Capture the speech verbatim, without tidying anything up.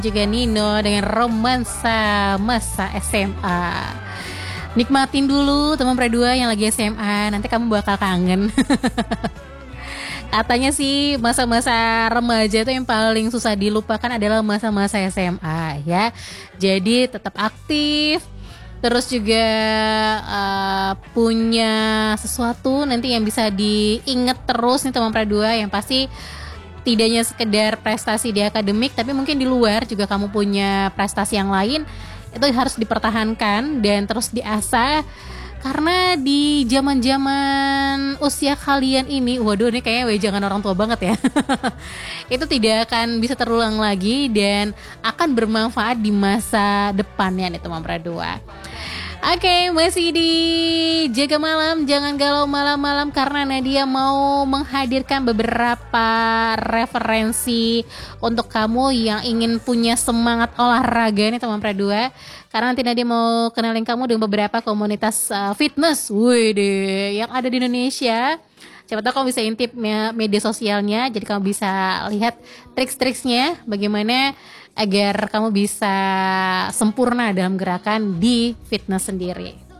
juga Nino dengan romansa masa S M A. Nikmatin dulu teman perdua yang lagi S M A, nanti kamu bakal kangen. Katanya sih masa-masa remaja itu yang paling susah dilupakan adalah masa-masa S M A ya. Jadi tetap aktif, terus juga uh, punya sesuatu nanti yang bisa diingat terus nih teman perdua, yang pasti tidak hanya sekedar prestasi di akademik, tapi mungkin di luar juga kamu punya prestasi yang lain. Itu harus dipertahankan dan terus diasah, karena di zaman-zaman usia kalian ini, waduh ini kayaknya wejangan orang tua banget ya. Itu tidak akan bisa terulang lagi dan akan bermanfaat di masa depannya nih teman perdua. Oke, okay, masih di Jaga Malam, jangan galau malam-malam, karena Nadia mau menghadirkan beberapa referensi untuk kamu yang ingin punya semangat olahraga nih teman perdua. Karena nanti Nadia mau kenalin kamu dengan beberapa komunitas uh, fitness, wih deh, yang ada di Indonesia. Siapa tahu kamu bisa intip media sosialnya, jadi kamu bisa lihat trik-triksnya bagaimana agar kamu bisa sempurna dalam gerakan di fitness sendiri.